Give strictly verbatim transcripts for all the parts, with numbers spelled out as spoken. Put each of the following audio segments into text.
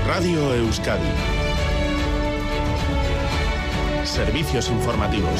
Radio Euskadi. Servicios informativos.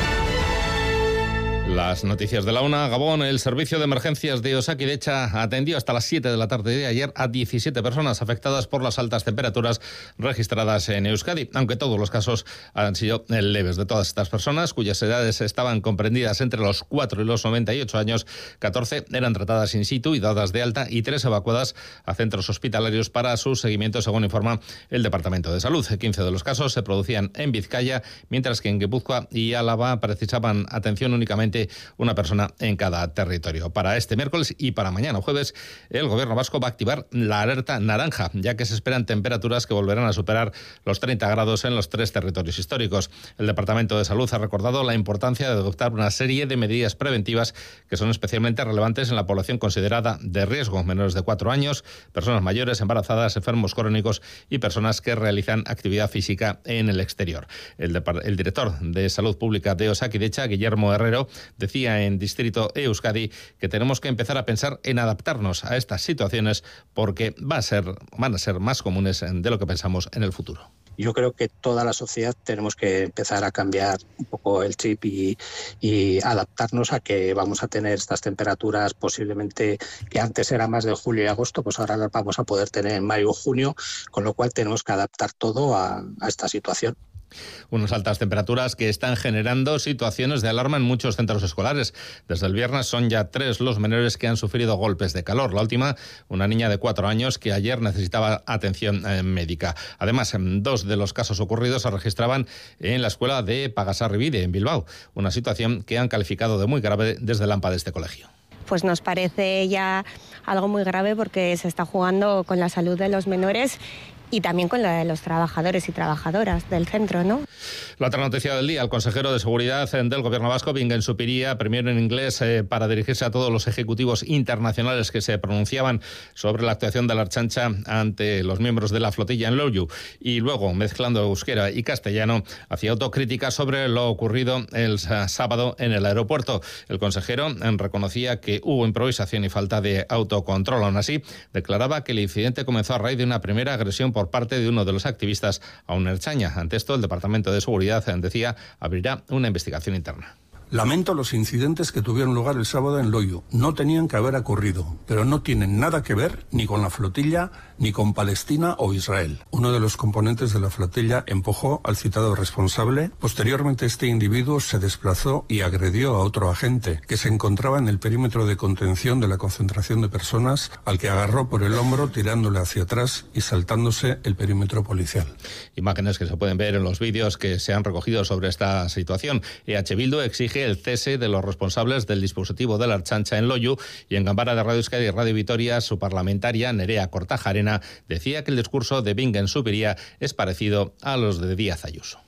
Las noticias de la una. Gabón, el servicio de emergencias de Osakidecha atendió hasta las siete de la tarde de ayer a diecisiete personas afectadas por las altas temperaturas registradas en Euskadi, aunque todos los casos han sido leves. De todas estas personas, cuyas edades estaban comprendidas entre los cuatro y los noventa y ocho años, catorce eran tratadas in situ y dadas de alta y tres evacuadas a centros hospitalarios para su seguimiento, según informa el Departamento de Salud. quince de los casos se producían en Vizcaya, mientras que en Guipúzcoa y Álava precisaban atención únicamente una persona en cada territorio. Para este miércoles y para mañana jueves, el Gobierno vasco va a activar la alerta naranja, ya que se esperan temperaturas que volverán a superar los treinta grados en los tres territorios históricos. El Departamento de Salud ha recordado la importancia de adoptar una serie de medidas preventivas que son especialmente relevantes en la población considerada de riesgo: menores de cuatro años, personas mayores, embarazadas, enfermos crónicos y personas que realizan actividad física en el exterior. El, de, el director de Salud Pública de Osakidecha, Guillermo Herrero, decía en Distrito Euskadi que tenemos que empezar a pensar en adaptarnos a estas situaciones porque va a ser, van a ser más comunes de lo que pensamos en el futuro. Yo creo que toda la sociedad tenemos que empezar a cambiar un poco el chip y, y adaptarnos a que vamos a tener estas temperaturas posiblemente que antes era más de julio y agosto, pues ahora las vamos a poder tener en mayo o junio, con lo cual tenemos que adaptar todo a, a esta situación. Unas altas temperaturas que están generando situaciones de alarma en muchos centros escolares. Desde el viernes son ya tres los menores que han sufrido golpes de calor. La última, una niña de cuatro años que ayer necesitaba atención eh, médica. Además, dos de los casos ocurridos se registraban en la escuela de Pagasarribide, en Bilbao. Una situación que han calificado de muy grave desde el AMPA de este colegio. Pues nos parece ya algo muy grave porque se está jugando con la salud de los menores y también con la de los trabajadores y trabajadoras del centro, ¿no? La otra noticia del día: el consejero de Seguridad del Gobierno vasco, Bingen Zupiria, primero en inglés eh, para dirigirse a todos los ejecutivos internacionales que se pronunciaban sobre la actuación de la Ertzaintza ante los miembros de la flotilla en Loiu, y luego, mezclando euskera y castellano, hacía autocrítica sobre lo ocurrido el sábado en el aeropuerto. El consejero reconocía que hubo improvisación y falta de autocontrol. Aún así, declaraba que el incidente comenzó a raíz de una primera agresión por parte de uno de los activistas a un ertzaina. Ante esto, el Departamento de Seguridad, decía, abrirá una investigación interna. Lamento los incidentes que tuvieron lugar el sábado en Loiu. No tenían que haber ocurrido, pero no tienen nada que ver ni con la flotilla, ni con Palestina o Israel. Uno de los componentes de la flotilla empujó al citado responsable. Posteriormente, este individuo se desplazó y agredió a otro agente que se encontraba en el perímetro de contención de la concentración de personas, al que agarró por el hombro tirándole hacia atrás y saltándose el perímetro policial. Imágenes que se pueden ver en los vídeos que se han recogido sobre esta situación. E H Bildu exige el cese de los responsables del dispositivo de la Ertzaintza en Loiu, y en Gambara de Radio Euskadi y Radio Vitoria, su parlamentaria Nerea Kortajarena decía que el discurso de Bingen Zupiria es parecido a los de Díaz Ayuso.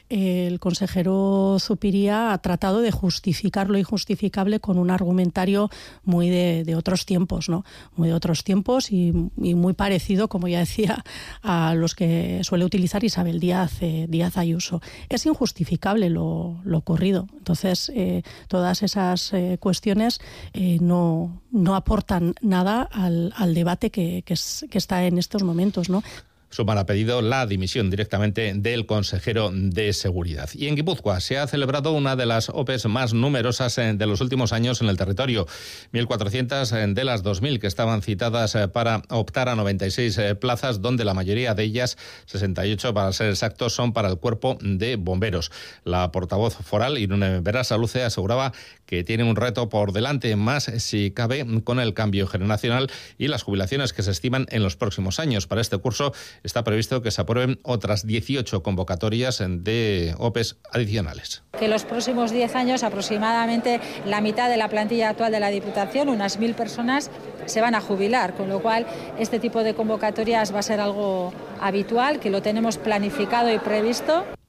El consejero Zupiria ha tratado de justificar lo injustificable con un argumentario muy de, de otros tiempos, ¿no? Muy de otros tiempos y, y muy parecido, como ya decía, a los que suele utilizar Isabel Díaz, eh, Díaz Ayuso. Es injustificable lo, lo ocurrido. Entonces, eh, todas esas eh, cuestiones eh, no, no aportan nada al, al debate que, que, es, que está en estos momentos, ¿no? Sumar ha pedido la dimisión directamente del consejero de Seguridad. Y en Guipúzcoa se ha celebrado una de las O P Es más numerosas de los últimos años en el territorio. mil cuatrocientas de las dos mil que estaban citadas para optar a noventa y seis plazas, donde la mayoría de ellas, sesenta y ocho para ser exactos, son para el cuerpo de bomberos. La portavoz foral, Irune Berasaluce, aseguraba que tiene un reto por delante, más si cabe, con el cambio generacional y las jubilaciones que se estiman en los próximos años. Para este curso está previsto que se aprueben otras dieciocho convocatorias de O P Es adicionales. Que los próximos diez años, aproximadamente la mitad de la plantilla actual de la Diputación, unas mil personas, se van a jubilar, con lo cual este tipo de convocatorias va a ser algo habitual, que lo tenemos planificado y previsto.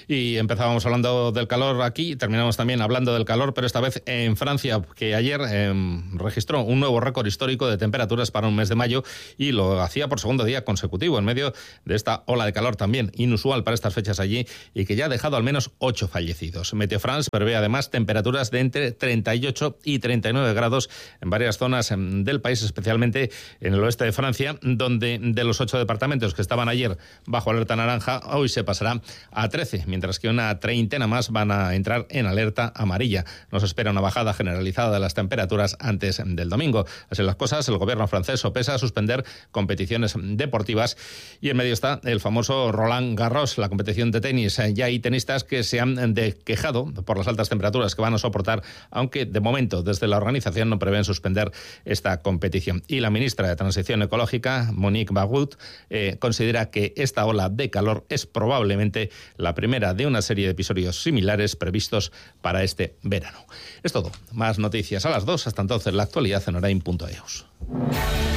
Y empezábamos hablando del calor aquí, terminamos también hablando del calor, pero esta vez en Francia, que ayer eh, registró un nuevo récord histórico de temperaturas para un mes de mayo y lo hacía por segundo día consecutivo en medio de esta ola de calor también inusual para estas fechas allí y que ya ha dejado al menos ocho fallecidos. Meteo France prevé además temperaturas de entre treinta y ocho y treinta y nueve grados en varias zonas del país, especialmente en el oeste de Francia, donde de los ocho departamentos que estaban ayer bajo alerta naranja, hoy se pasará a trece, mientras que una treintena más van a entrar en alerta amarilla. Nos espera una bajada generalizada de las temperaturas antes del domingo. Así las cosas, el gobierno francés sopesa suspender competiciones deportivas y en medio está el famoso Roland Garros, la competición de tenis. Ya hay tenistas que se han quejado por las altas temperaturas que van a soportar, aunque de momento desde la organización no prevén suspender esta competición. Y la ministra de Transición Ecológica, Monique Bagot, eh, considera que esta ola de calor es probablemente la primera de una serie de episodios similares previstos para este verano. Es todo. Más noticias a las dos. Hasta entonces, la actualidad en orain punto eus.